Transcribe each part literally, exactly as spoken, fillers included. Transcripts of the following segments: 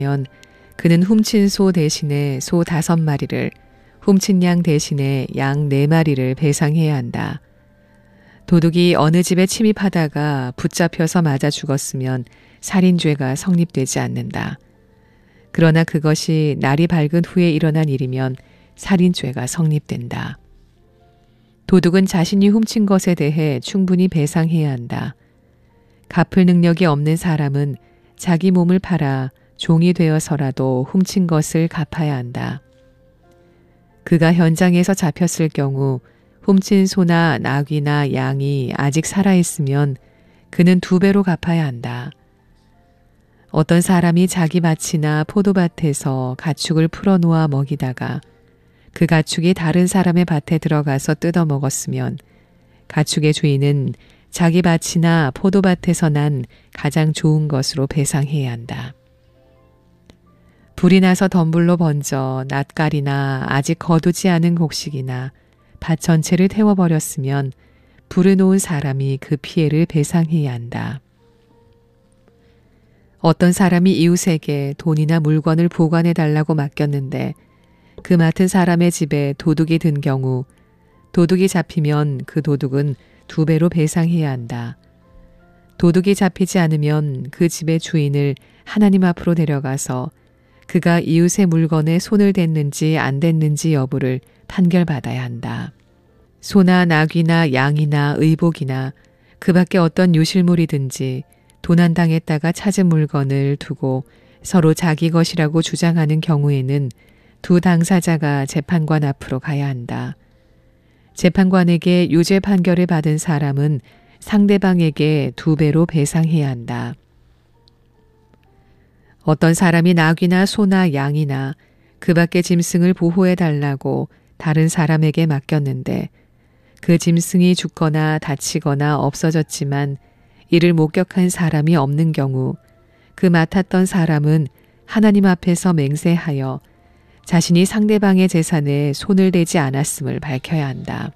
그는 훔친 소 대신에 소 다섯 마리를, 훔친 양 대신에 양 네 마리를 배상해야 한다. 도둑이 어느 집에 침입하다가 붙잡혀서 맞아 죽었으면 살인죄가 성립되지 않는다. 그러나 그것이 날이 밝은 후에 일어난 일이면 살인죄가 성립된다. 도둑은 자신이 훔친 것에 대해 충분히 배상해야 한다. 갚을 능력이 없는 사람은 자기 몸을 팔아 종이 되어서라도 훔친 것을 갚아야 한다. 그가 현장에서 잡혔을 경우 훔친 소나 나귀나 양이 아직 살아있으면 그는 두 배로 갚아야 한다. 어떤 사람이 자기 밭이나 포도밭에서 가축을 풀어놓아 먹이다가 그 가축이 다른 사람의 밭에 들어가서 뜯어 먹었으면 가축의 주인은 자기 밭이나 포도밭에서 난 가장 좋은 것으로 배상해야 한다. 불이 나서 덤불로 번져 낫갈이나 아직 거두지 않은 곡식이나 밭 전체를 태워버렸으면 불을 놓은 사람이 그 피해를 배상해야 한다. 어떤 사람이 이웃에게 돈이나 물건을 보관해달라고 맡겼는데 그 맡은 사람의 집에 도둑이 든 경우 도둑이 잡히면 그 도둑은 두 배로 배상해야 한다. 도둑이 잡히지 않으면 그 집의 주인을 하나님 앞으로 데려가서 그가 이웃의 물건에 손을 댔는지 안 댔는지 여부를 판결받아야 한다. 소나 나귀나 양이나 의복이나 그 밖에 어떤 유실물이든지 도난당했다가 찾은 물건을 두고 서로 자기 것이라고 주장하는 경우에는 두 당사자가 재판관 앞으로 가야 한다. 재판관에게 유죄 판결을 받은 사람은 상대방에게 두 배로 배상해야 한다. 어떤 사람이 나귀나 소나 양이나 그 밖의 짐승을 보호해달라고 다른 사람에게 맡겼는데 그 짐승이 죽거나 다치거나 없어졌지만 이를 목격한 사람이 없는 경우 그 맡았던 사람은 하나님 앞에서 맹세하여 자신이 상대방의 재산에 손을 대지 않았음을 밝혀야 한다.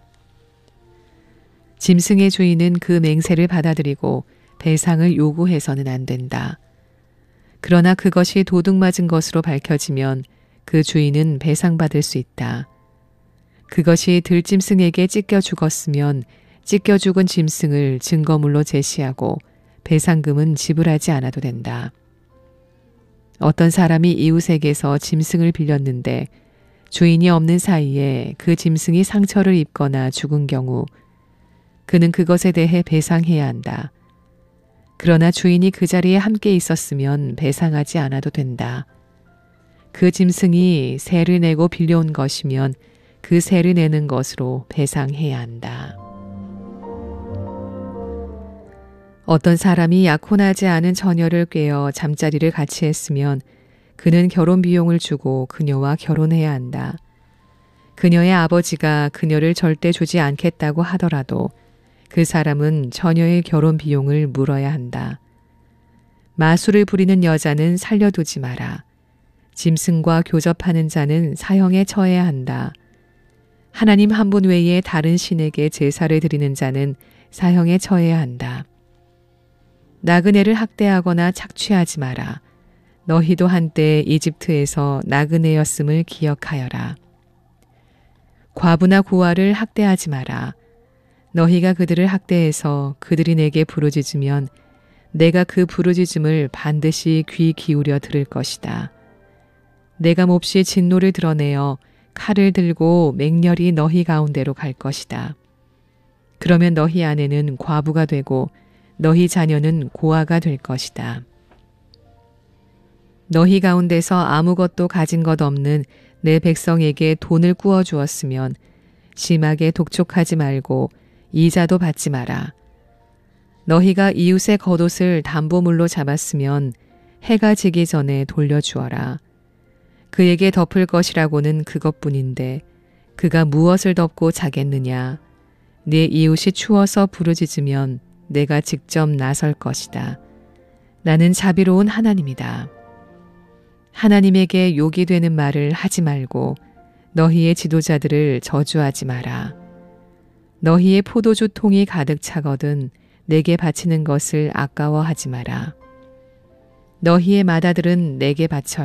짐승의 주인은 그 맹세를 받아들이고 배상을 요구해서는 안 된다. 그러나 그것이 도둑맞은 것으로 밝혀지면 그 주인은 배상받을 수 있다. 그것이 들짐승에게 찢겨 죽었으면 찢겨 죽은 짐승을 증거물로 제시하고 배상금은 지불하지 않아도 된다. 어떤 사람이 이웃에게서 짐승을 빌렸는데 주인이 없는 사이에 그 짐승이 상처를 입거나 죽은 경우 그는 그것에 대해 배상해야 한다. 그러나 주인이 그 자리에 함께 있었으면 배상하지 않아도 된다. 그 짐승이 세를 내고 빌려온 것이면 그 세를 내는 것으로 배상해야 한다. 어떤 사람이 약혼하지 않은 처녀를 꿰어 잠자리를 같이 했으면 그는 결혼 비용을 주고 그녀와 결혼해야 한다. 그녀의 아버지가 그녀를 절대 주지 않겠다고 하더라도 그 사람은 처녀의 결혼 비용을 물어야 한다. 마술을 부리는 여자는 살려두지 마라. 짐승과 교접하는 자는 사형에 처해야 한다. 하나님 한 분 외에 다른 신에게 제사를 드리는 자는 사형에 처해야 한다. 나그네를 학대하거나 착취하지 마라. 너희도 한때 이집트에서 나그네였음을 기억하여라. 과부나 고아를 학대하지 마라. 너희가 그들을 학대해서 그들이 내게 부르짖으면 내가 그 부르짖음을 반드시 귀 기울여 들을 것이다. 내가 몹시 진노를 드러내어 칼을 들고 맹렬히 너희 가운데로 갈 것이다. 그러면 너희 아내는 과부가 되고 너희 자녀는 고아가 될 것이다. 너희 가운데서 아무것도 가진 것 없는 내 백성에게 돈을 꾸어 주었으면 심하게 독촉하지 말고 이자도 받지 마라. 너희가 이웃의 겉옷을 담보물로 잡았으면 해가 지기 전에 돌려주어라. 그에게 덮을 것이라고는 그것뿐인데 그가 무엇을 덮고 자겠느냐. 네 이웃이 추워서 부르짖으면 내가 직접 나설 것이다. 나는 자비로운 하나님이다. 하나님에게 욕이 되는 말을 하지 말고 너희의 지도자들을 저주하지 마라. 너희의 포도주 통이 가득 차거든 내게 바치는 것을 아까워하지 마라. 너희의 맏아들은 내게 바쳐라.